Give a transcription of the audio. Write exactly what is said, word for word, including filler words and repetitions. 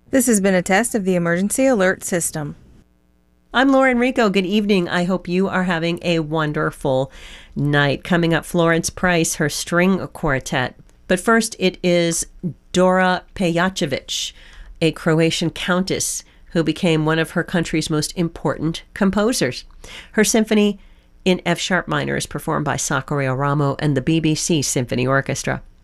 This has been a test of the emergency alert system. I'm Laura Enrico. Good evening. I hope you are having a wonderful night. Coming up, Florence Price, her string quartet. But first, it is Dora Pejacevic, a Croatian countess who became one of her country's most important composers. Her symphony in F-sharp minor is performed by Sacco Ramo and the B B C Symphony Orchestra.